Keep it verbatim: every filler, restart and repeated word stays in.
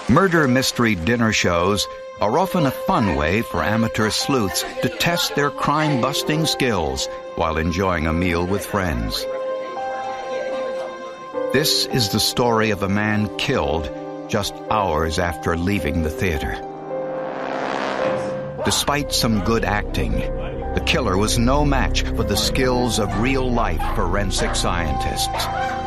Murder mystery dinner shows are often a fun way for amateur sleuths to test their crime-busting skills while enjoying a meal with friends. This is the story of a man killed just hours after leaving the theater. Despite some good acting, the killer was no match for the skills of real-life forensic scientists.